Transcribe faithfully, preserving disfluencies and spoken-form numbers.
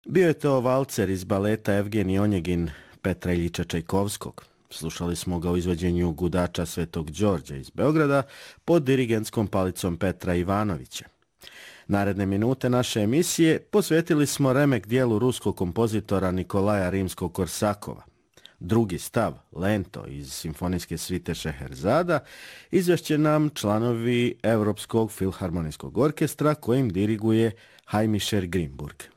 Bio je to valcer iz baleta Evgenij Onjegin Petra Iljiča Čajkovskog. Slušali smo ga u izvođenju Gudača Svetog Đorđa iz Beograda pod dirigentskom palicom Petra Ivanovića. Naredne minute naše emisije posvetili smo remek dijelu ruskog kompozitora Nikolaja Rimskog-Korsakova. Drugi stav, Lento, iz simfonijske svite Šeherzada, izvešće nam članovi Europskog filharmonijskog orkestra kojim diriguje Heimišer Grimburg.